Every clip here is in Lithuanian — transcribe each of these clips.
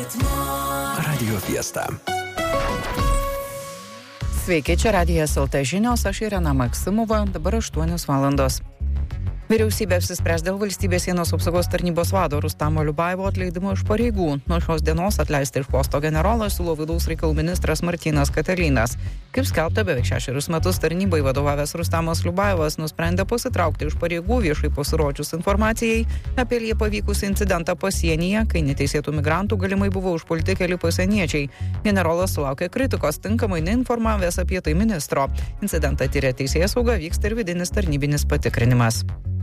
Radio Fiesta. Sveiki, čia Radijas LT žinios, aš Irena Maksimova, dabar 8 valandos. Vyriausybė apsispręs dėl valstybės sienos apsaugos tarnybos vado Rustamo Liubajevo atleidimo iš pareigų. Nuo šios dienos atleisti iš posto generolą siūlo vidaus reikalų ministras Martynas Katilinas. Kaip skelbta, beveik 6 metus tarnybai vadovavęs Rustamas Liubajevas nusprendė pasitraukti iš pareigų viešai pasirodžius informacijai apie Liepą vykusį incidentą pasienyje, kai neteisėtų migrantų galimai buvo užpulti keli pasieniečiai. Generolas sulaukė kritikos, tinkamai neinformavęs apie tai ministro. Incidentą tiria teisėsauga, vyksta ir vidinis tarnybinis patikrinimas.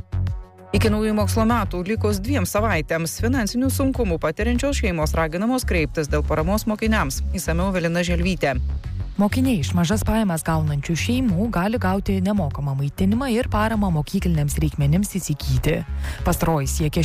Iki naujų mokslo metų likus 2 savaitėms finansinių sunkumų patiriančios šeimos raginamos kreiptis dėl paramos mokiniams. Išsamiau Evelina Želvytė. Mokiniai iš mažas pajamas gaunančių šeimų gali gauti nemokamą maitinimą ir paramą mokykliniams reikmenims įsigyti. Pastaroji siekia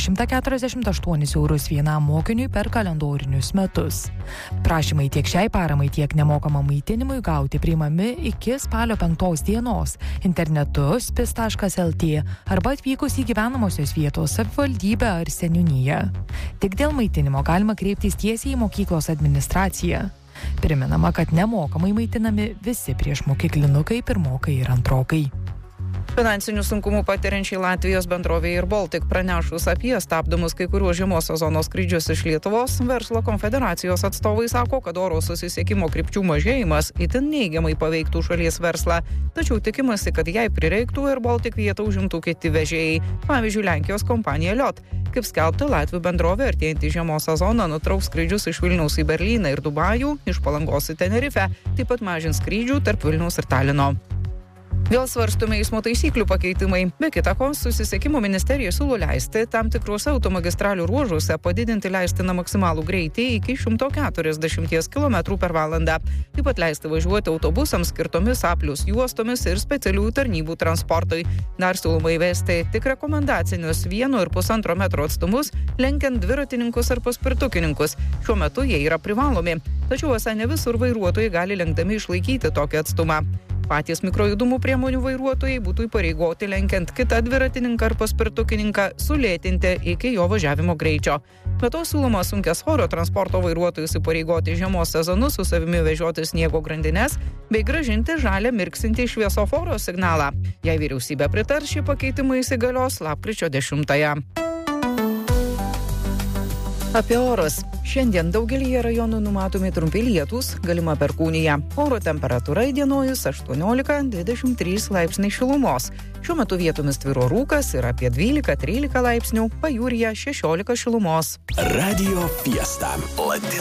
148 eurus vienam mokiniui per kalendorinius metus. Prašymai tiek šiai paramai, tiek nemokamam maitinimui gauti priimami iki spalio 5 dienos internetu spis.lt arba atvykus į gyvenamosios vietos savivaldybę ar seniūniją. Tik dėl maitinimo galima kreiptis tiesiai į mokyklos administraciją. Priminama, kad nemokamai maitinami visi priešmokyklinukai, pirmokai ir antrokai. Finansinių sunkumų patiriančiai Latvijos bendrovė Air Baltic pranešus apie stabdomus kai kuriuos žiemos sezono skrydžius iš Lietuvos, verslo konfederacijos atstovai sako, kad oro susisiekimo krypčių mažėjimas itin neigiamai paveiktų šalies verslą. Tačiau tikimasi, kad jei prireiktų, Air Baltic vietą užimtų kiti vežėjai, pavyzdžiui, Lenkijos kompanija LIOT. Kaip skelbta, Latvių bendrovė artėjantį žiemos sezoną nutrauks skrydžius iš Vilniaus į Berlyną ir Dubajų, iš Palangos į Tenerifę, taip pat mažins skrydžių tarp Vilniaus ir Talino. Vėl svarstomi eismo taisyklių pakeitimai. Be kita ko, susisiekimo ministerija siūlo leisti tam tikruose automagistralių ruožuose padidinti leistiną maksimalų greitį iki 140 km per valandą. Taip pat leisti važiuoti autobusams skirtomis A+ juostomis ir specialiųjų tarnybų transportui. Dar siūloma įvesti tik rekomendacinius 1,5 metro atstumus, lenkiant dviratininkus ar paspirtukininkus. Šiuo metu jie yra privalomi, tačiau esą ne visur vairuotojai gali lenkdami išlaikyti tokį atstumą. Patys mikrojudumų priemonių vairuotojai būtų įpareigoti lenkiant kitą dviratininką ar paspirtukininką sulėtinti iki jo važiavimo greičio. Be to siūloma sunkiasvorio transporto vairuotojus įpareigoti žiemos sezonu su savimi vežioti sniego grandines bei grąžinti žalią mirksintį šviesoforo signalą. Jei vyriausybė pritars, šie pakeitimai įsigalios lapkričio 10-ąją. Apie orus. Šiandien daugelyje rajonų numatomi trumpi lietūs, galima perkūnija. Oro temperatūra įdienojus 18-23 laipsniai šilumos. Šiuo metu vietomis tvyro rūkas ir apie 12-13 laipsnių, pajūryje 16 šilumos. Radio Fiesta.